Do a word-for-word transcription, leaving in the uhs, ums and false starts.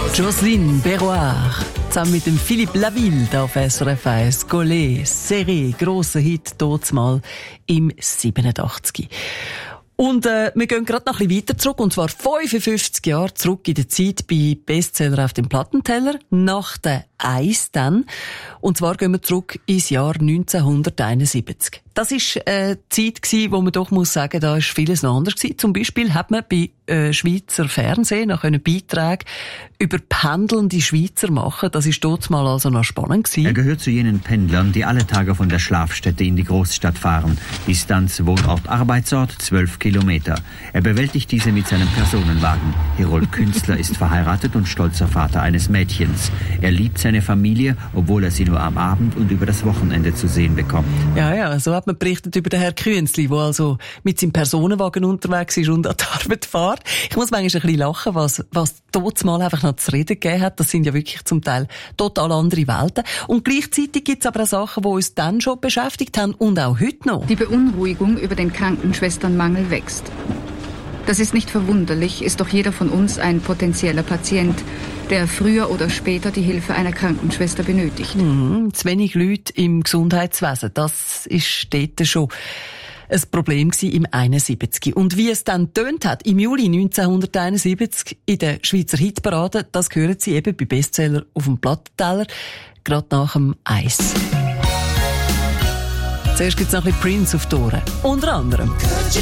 Jocelyne Berroir, zusammen mit dem Philippe Laville da auf S R F eins. Collé, Serré, grosser Hit, dort mal im siebenundachtzig. Und äh, wir gehen gerade noch ein bisschen weiter zurück, und zwar fünfundfünfzig Jahre zurück in der Zeit bei Bestseller auf dem Plattenteller, nach der Eis dann. Und zwar gehen wir zurück ins Jahr neunzehnhunderteinundsiebzig. Das war eine Zeit gewesen, wo man doch muss sagen, da ist vieles noch anders gewesen. Zum Beispiel hat man bei äh, Schweizer Fernsehen noch einen Beitrag über pendelnde Schweizer machen. Das ist dort mal also noch spannend gewesen. Er gehört zu jenen Pendlern, die alle Tage von der Schlafstätte in die Großstadt fahren. Distanz Wohnort Arbeitsort zwölf Kilometer. Er bewältigt diese mit seinem Personenwagen. Herold Künstler ist verheiratet und stolzer Vater eines Mädchens. Er liebt seine Familie, obwohl er sie nur am Abend und über das Wochenende zu sehen bekommt. Ja, ja, so hat man berichtet über den Herrn Künzli, der also mit seinem Personenwagen unterwegs ist und an die Arbeit fährt. Ich muss manchmal ein bisschen lachen, was, was dort mal einfach noch zu reden gegeben hat. Das sind ja wirklich zum Teil total andere Welten. Und gleichzeitig gibt es aber auch Sachen, die uns dann schon beschäftigt haben und auch heute noch. Die Beunruhigung über den Krankenschwesternmangel wächst. Das ist nicht verwunderlich, ist doch jeder von uns ein potenzieller Patient, der früher oder später die Hilfe einer Krankenschwester benötigt. Mhm, zu wenig Leute im Gesundheitswesen, das ist dort schon ein Problem gewesen im einundsiebzig. Und wie es dann tönt hat, im Juli neunzehnhunderteinundsiebzig in der Schweizer Hitparade, das hören Sie eben bei Bestseller auf dem Plattenteller, gerade nach dem Eis. Zuerst gibt es noch ein bisschen Prince auf die Ohren. Unter anderem.